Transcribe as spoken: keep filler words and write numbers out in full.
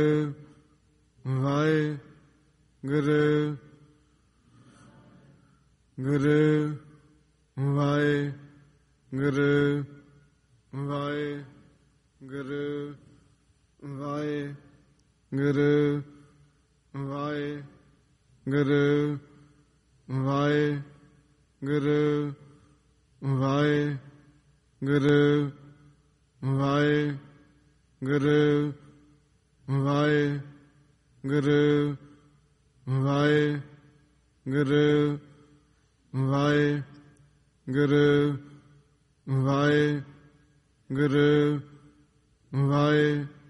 Waheguru Guru Waheguru Waheguru Waheguru Waheguru Waheguru Waheguru Waheguru Waheguru Waheguru Waheguru Waheguru ਵਾਹਿ